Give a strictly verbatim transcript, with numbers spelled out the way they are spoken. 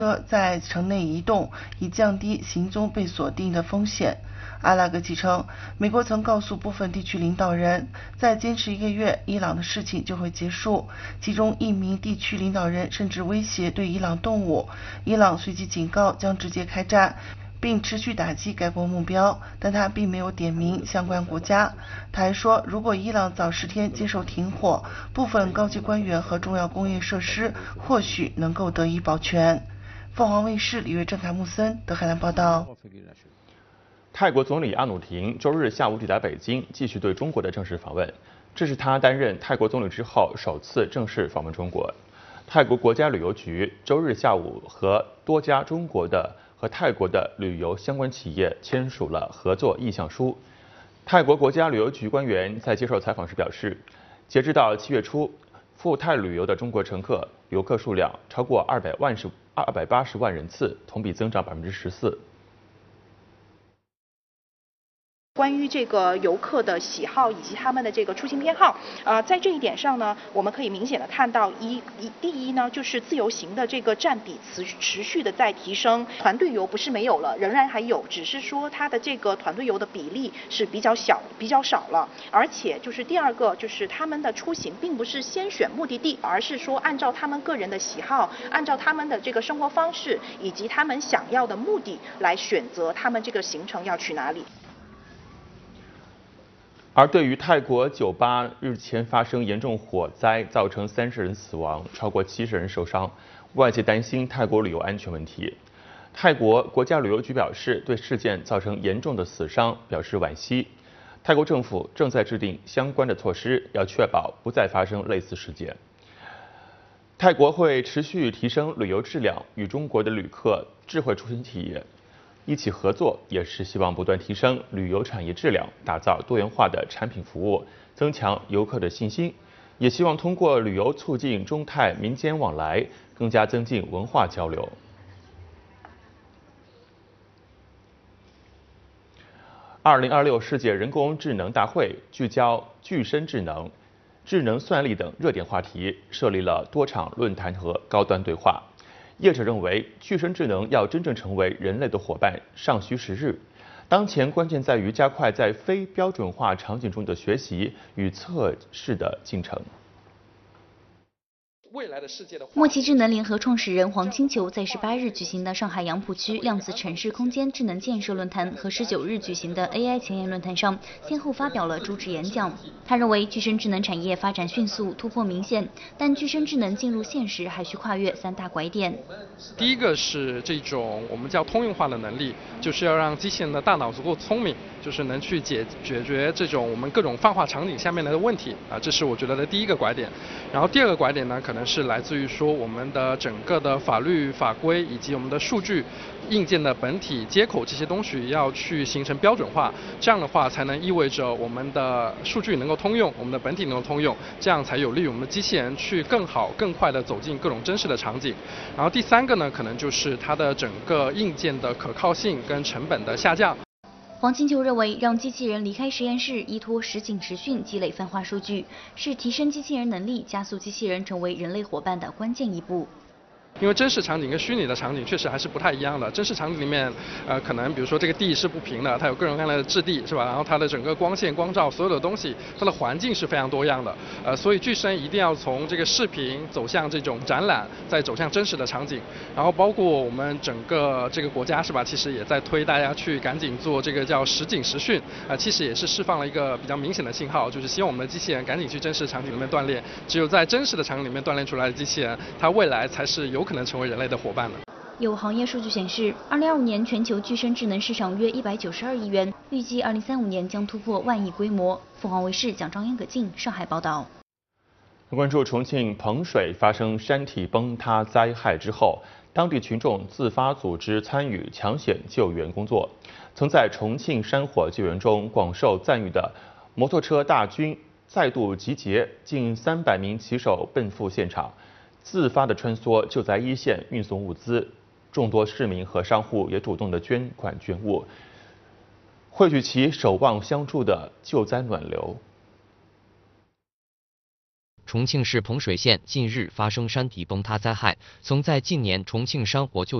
车在城内移动，以降低行踪被锁定的风险。阿拉格基称，美国曾告诉部分地区领导人，再坚持一个月，伊朗的事情就会结束。其中一名地区领导人甚至威胁对伊朗动武。伊朗随即警告将直接开战，并持续打击该国目标，但他并没有点名相关国家。他还说，如果伊朗早十天接受停火，部分高级官员和重要工业设施或许能够得以保全。凤凰卫视李月郑、凯木森德黑兰报道。 泰国总理阿努廷周日下午抵达北京，继续对中国的正式访问。这是他担任泰国总理之后首次正式访问中国。泰国国家旅游局周日下午和多家中国的和泰国的旅游相关企业签署了合作意向书。泰国国家旅游局官员在接受采访时表示，截至到七月初，赴泰旅游的中国乘客游客数量超过二百万十二百八十万人次，同比增长百分之十四。 关于这个游客的喜好以及他们的这个出行偏好，呃，在这一点上呢，我们可以明显的看到一一第一呢，就是自由行的这个占比持持续的在提升，团队游不是没有了，仍然还有，只是说它的这个团队游的比例是比较小、比较少了。而且就是第二个，就是他们的出行并不是先选目的地，而是说按照他们个人的喜好，按照他们的这个生活方式以及他们想要的目的来选择他们这个行程要去哪里。 而对于泰国酒吧日前发生严重火灾，造成三十人死亡，超过七十人受伤，外界担心泰国旅游安全问题。泰国国家旅游局表示，对事件造成严重的死伤表示惋惜。泰国政府正在制定相关的措施，要确保不再发生类似事件。泰国会持续提升旅游质量，与中国的旅客、智慧出行企业一起合作，也是希望不断提升旅游产业质量，打造多元化的产品服务，增强游客的信心，也希望通过旅游促进中泰民间往来，更加增进文化交流。二零二六世界人工智能大会聚焦具身智能、智能算力等热点话题，设立了多场论坛和高端对话。业者认为，具身智能要真正成为人类的伙伴，尚需时日。当前关键在于加快在非标准化场景中的学习与测试的进程。 未来的世界的默契智能联合创始人黄金球在十八日举行的上海杨浦区量子城市空间智能建设论坛和十九日举行的 A I 前沿论坛上，先后发表了主旨演讲。他认为，具身智能产业发展迅速，突破明显，但具身智能进入现实还需跨越三大拐点。 第一个是这种我们叫通用化的能力，就是要让机器人的大脑足够聪明，就是能去解解决这种我们各种泛化场景下面来的问题啊，这是我觉得的第一个拐点。然后第二个拐点呢，可能是来自于说我们的整个的法律法规以及我们的数据硬件的本体接口这些东西要去形成标准化，这样的话才能意味着我们的数据能够通用，我们的本体能够通用，这样才有利于我们的机器人去更好更快的走进各种真实的场景。然后第三个呢，可能就是它的整个硬件的可靠性跟成本的下降。 黄金球认为，让机器人离开实验室，依托实景实训积累泛化数据，是提升机器人能力、加速机器人成为人类伙伴的关键一步。 因为真实场景跟虚拟的场景确实还是不太一样的。真实场景里面，呃，可能比如说这个地是不平的，它有各种各样的质地，是吧？然后它的整个光线、光照，所有的东西，它的环境是非常多样的。呃，所以具身一定要从这个视频走向这种展览，再走向真实的场景。然后包括我们整个这个国家，是吧？其实也在推大家去赶紧做这个叫实景实训，啊、呃，其实也是释放了一个比较明显的信号，就是希望我们的机器人赶紧去真实场景里面锻炼。只有在真实的场景里面锻炼出来的机器人，它未来才是有可能成为人类的伙伴了。 有行业数据显示，二零二五年全球具身智能市场约一百九十二亿元，预计二零三五年将突破万亿规模。凤凰卫视蒋张嫣、葛静上海报道。 关注重庆彭水发生山体崩塌灾害之后，当地群众自发组织参与抢险救援工作。曾在重庆山火救援中广受赞誉的摩托车大军再度集结，近三百名骑手奔赴现场，自发的穿梭救灾一线，运送物资。众多市民和商户也主动的捐款捐物，汇聚其守望相助的救灾暖流。 重庆市彭水县近日发生山体崩塌灾害，曾在近年重庆山火救